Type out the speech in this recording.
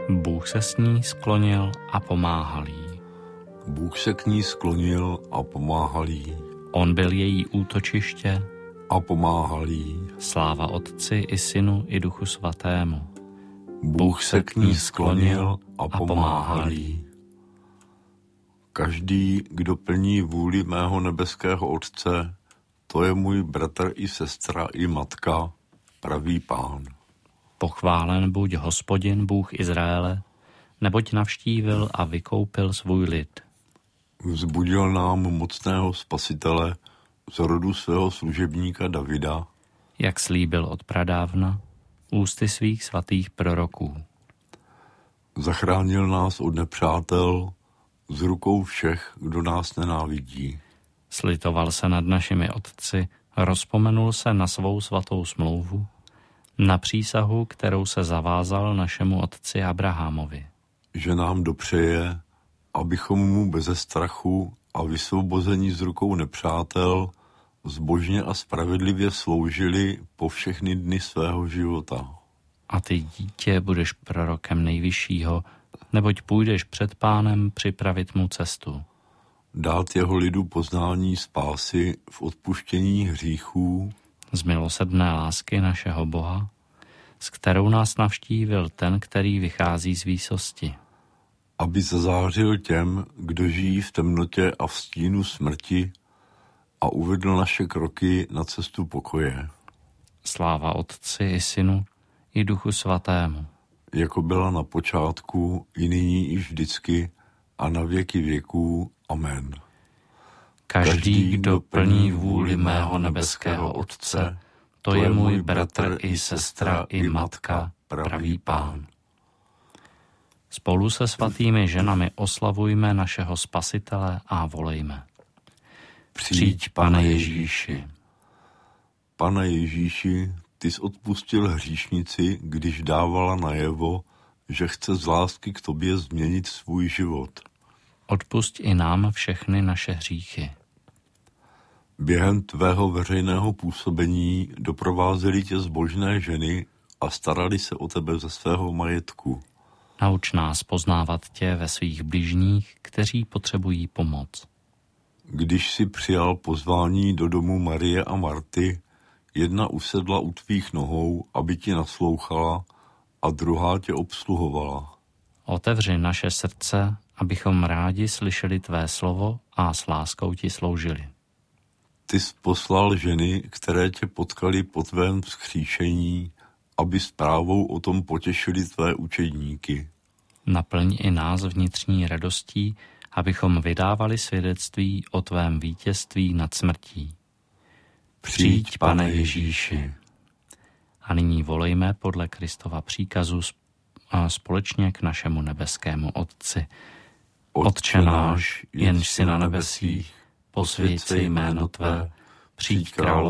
Bůh se s ní sklonil a pomáhal jí. Bůh se k ní sklonil a pomáhal jí. On byl její útočiště A pomáhal jí. Sláva Otci i Synu i Duchu Svatému. Bůh se k ní sklonil a pomáhal jí. Každý, kdo plní vůli mého nebeského Otce, to je můj bratr i sestra i matka, pravý Pán. Pochválen buď Hospodin, Bůh Izraele, neboť navštívil a vykoupil svůj lid. Vzbudil nám mocného spasitele z rodu svého služebníka Davida, jak slíbil od pradávna, ústy svých svatých proroků. Zachránil nás od nepřátel, z rukou všech, kdo nás nenávidí. Slitoval se nad našimi otci, rozpomenul se na svou svatou smlouvu, na přísahu, kterou se zavázal našemu otci Abrahamovi. Že nám dopřeje, abychom mu beze strachu a vysvobození z rukou nepřátel zbožně a spravedlivě sloužili po všechny dny svého života. A ty, dítě, budeš prorokem Nejvyššího, neboť půjdeš před Pánem připravit mu cestu. Dát jeho lidu poznání spásy v odpuštění hříchů, z milosrdné lásky našeho Boha, s kterou nás navštívil ten, který vychází z výsosti. Aby zazářil těm, kdo žijí v temnotě a v stínu smrti, a uvedl naše kroky na cestu pokoje. Sláva Otci i Synu i Duchu Svatému. Jako byla na počátku, i nyní, i vždycky, a na věky věků. Amen. Každý, kdo plní vůli mého nebeského Otce, to je můj bratr i sestra i matka, pravý Pán. Spolu se svatými ženami oslavujme našeho Spasitele a volejme. Přijď, Pane Ježíši. Pane Ježíši, ty jsi odpustil hříšnici, když dávala najevo, že chce z lásky k tobě změnit svůj život. Odpusť i nám všechny naše hříchy. Během tvého veřejného působení doprovázely tě zbožné ženy a starali se o tebe ze svého majetku. Nauč nás poznávat tě ve svých bližních, kteří potřebují pomoc. Když jsi přijal pozvání do domu Marie a Marty, jedna usedla u tvých nohou, aby ti naslouchala, a druhá tě obsluhovala. Otevři naše srdce, abychom rádi slyšeli tvé slovo a s láskou ti sloužili. Ty jsi poslal ženy, které tě potkali po tvém vzkříšení, aby zprávou o tom potěšili tvé učedníky. Naplň i nás vnitřní radostí, abychom vydávali svědectví o tvém vítězství nad smrtí. Přijď, Pane Ježíši. A nyní volejme podle Kristova příkazu společně k našemu nebeskému Otci. Otče náš, jenž jsi na nebesích, posvěť se jméno tvé, přijď království